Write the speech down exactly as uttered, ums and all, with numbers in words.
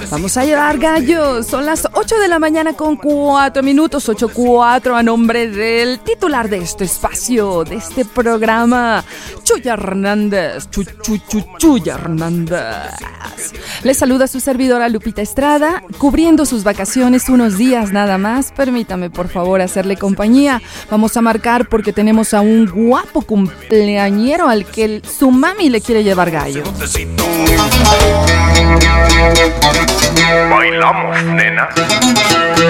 Vamos a llevar gallos. Son las ocho de la mañana con cuatro minutos, ocho cuatro, a nombre del titular de este espacio, de este programa, Chuya Hernández. Chu, chu, chu, Chuya Hernández. Les saluda su servidora Lupita Estrada, cubriendo sus vacaciones unos días nada más. Permítame, por favor, hacerle compañía. Vamos a marcar porque tenemos a un guapo cumpleañero al que el, su mami le quiere llevar gallo. Bailamos, nena.